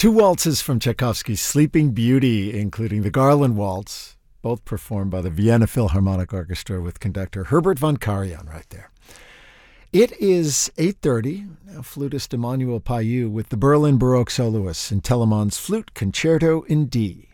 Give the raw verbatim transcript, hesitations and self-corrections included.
Two waltzes from Tchaikovsky's Sleeping Beauty, including the Garland Waltz, both performed by the Vienna Philharmonic Orchestra with conductor Herbert von Karajan right there. It is eight thirty. Now flutist Emmanuel Payou with the Berlin Baroque Soloists in Telemann's Flute Concerto in D.